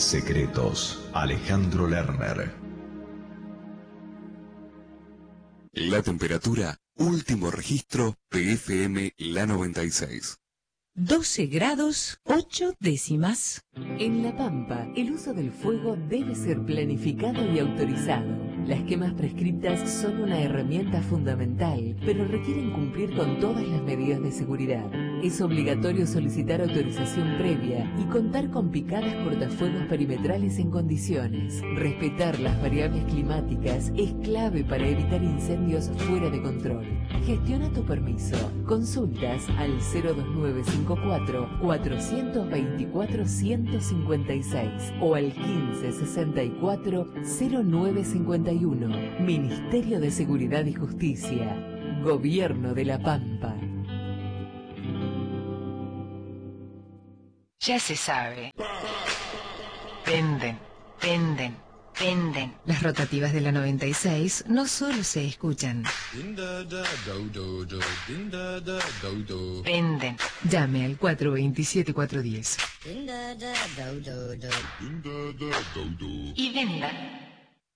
Secretos, Alejandro Lerner. La temperatura, último registro, PFM La 96. 12 grados, 8 décimas. En La Pampa, el uso del fuego debe ser planificado y autorizado. Las quemas prescriptas son una herramienta fundamental, pero requieren cumplir con todas las medidas de seguridad. Es obligatorio solicitar autorización previa y contar con picadas cortafuegos perimetrales en condiciones. Respetar las variables climáticas es clave para evitar incendios fuera de control. Gestiona tu permiso. Consultas al 02954 424 156 o al 1564 0951. Ministerio de Seguridad y Justicia. Gobierno de La Pampa. Ya se sabe. Venden, venden, venden. Las rotativas de la 96 no solo se escuchan. Venden. Llame al 427-410. Y venda.